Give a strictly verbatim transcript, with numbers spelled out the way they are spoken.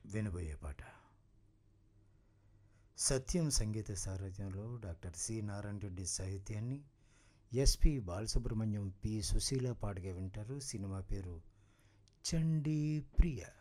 వినబోయే పాట సత్యం సంగీత సారథ్యంలో డాక్టర్ సి నారాయణ రెడ్డి సాహిత్యాన్ని ఎస్పి బాలసుబ్రహ్మణ్యం పి సుశీల పాటగా వింటారు. సినిమా పేరు చండీ ప్రియ.